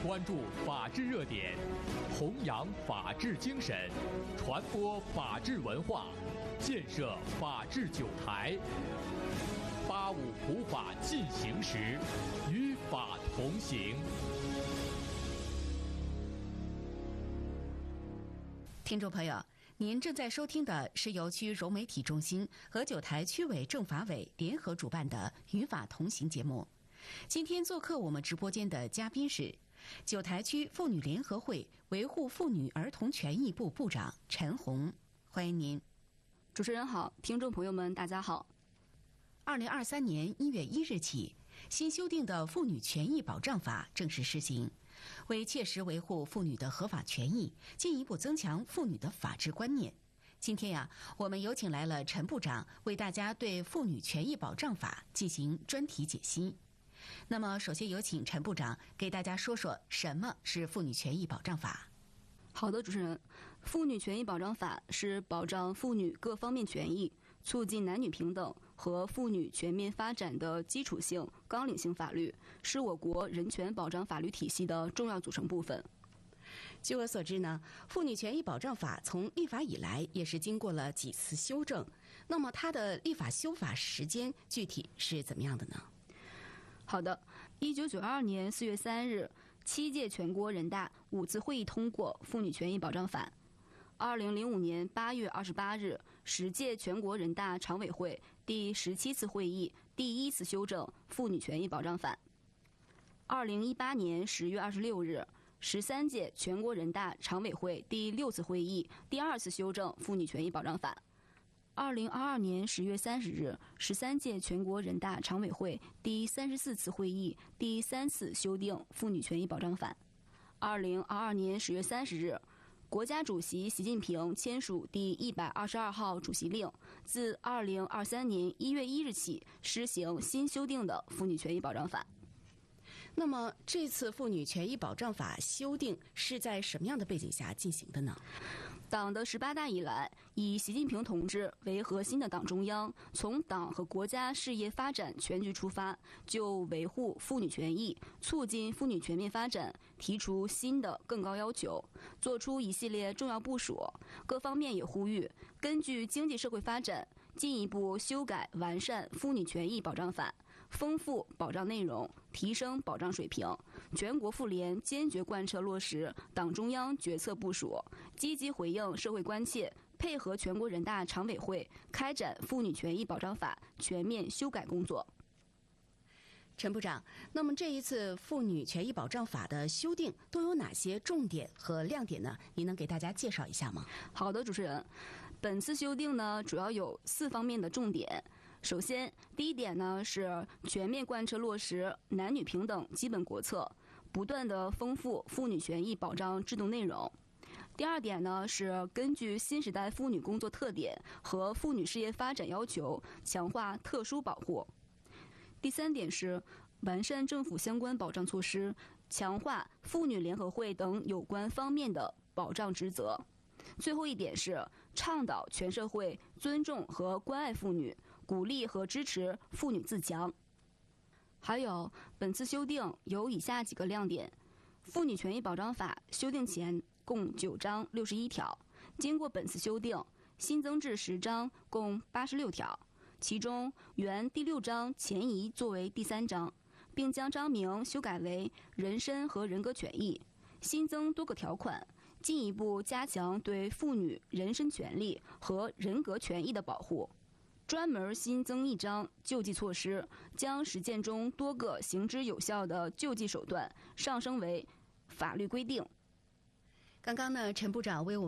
关注法治热点，弘扬法治精神，传播法治文化，建设法治酒台。85普法进行时，与法同行。 听众朋友，您正在收听的是由区融媒体中心和九台区委政法委联合主办的《与法同行》节目。今天做客我们直播间的嘉宾是九台区妇女联合会维护妇女儿童权益部部长陈红，欢迎您。 主持人好，听众朋友们大家好。 2023年1月1日起，新修订的妇女权益保障法正式施行。为切实维护妇女的合法权益，进一步增强妇女的法治观念，今天我们有请来了陈部长为大家对妇女权益保障法进行专题解析。那么首先有请陈部长给大家说说什么是妇女权益保障法。 好的，主持人，妇女权益保障法是保障妇女各方面权益，促进男女平等和妇女全面发展的基础性纲领性法律，是我国人权保障法律体系的重要组成部分。 据我所知呢，妇女权益保障法从立法以来也是经过了几次修正，那么它的立法修法时间具体是怎么样的呢？ 好的，1992年4月3日，7届全国人大5次会议通过妇女权益保障法。2005年8月28日，10届全国人大常委会第17次会议第1次修正妇女权益保障法。2018年10月26日，13届全国人大常委会第6次会议第2次修正妇女权益保障法。2022年10月30日，13届全国人大常委会第34次会议第3次修订妇女权益保障法。2022年10月30日，国家主席习近平签署第122号主席令，自2023年1月1日起施行新修订的妇女权益保障法。 那么这次妇女权益保障法修订是在什么样的背景下进行的呢？ 党的18大以来，以习近平同志为核心的党中央，从党和国家事业发展全局出发，就维护妇女权益、促进妇女全面发展提出新的更高要求，做出一系列重要部署。各方面也呼吁根据经济社会发展，进一步修改完善妇女权益保障法，丰富保障内容，提升保障水平。全国妇联坚决贯彻落实党中央决策部署，积极回应社会关切，配合全国人大常委会开展妇女权益保障法全面修改工作。 陈部长，那么这一次妇女权益保障法的修订都有哪些重点和亮点呢？您能给大家介绍一下吗？ 好的，主持人，本次修订呢主要有4方面的重点。首先，第一点呢是全面贯彻落实男女平等基本国策，不断的丰富妇女权益保障制度内容。第二点呢是根据新时代妇女工作特点和妇女事业发展要求，强化特殊保护。第三点是完善政府相关保障措施，强化妇女联合会等有关方面的保障职责。最后一点是倡导全社会尊重和关爱妇女，鼓励和支持妇女自强。还有，本次修订有以下几个亮点：妇女权益保障法修订前共9章61条，经过本次修订，新增至10章共86条，其中原第6章前移作为第3章，并将章名修改为人身和人格权益，新增多个条款，进一步加强对妇女人身权利和人格权益的保护。专门新增1章救济措施，将实践中多个行之有效的救济手段上升为法律规定。 刚刚呢，陈部长为我们